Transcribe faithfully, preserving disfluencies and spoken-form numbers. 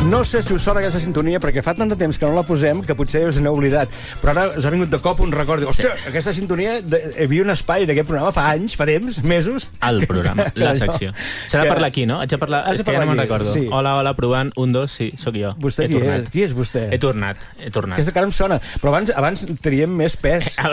No sé si us sona aquesta sintonia, perquè fa tant de temps que no la posem que potser us n'heu oblidat. Però ara us ha vingut de cop un record. Hòstia, sí. Aquesta sintonia, de, hi havia un espai en aquest programa fa anys, fa temps, mesos. El programa, la secció. S'ha de parlar aquí, no? Haig de parlar... És que ja no me'n recordo. Sí. Hola, hola, provant, un, dos, sí, sóc jo. Vostè qui és? Qui és vostè? He tornat, he tornat. Aquesta cara em sona. Però abans, abans triem més pes.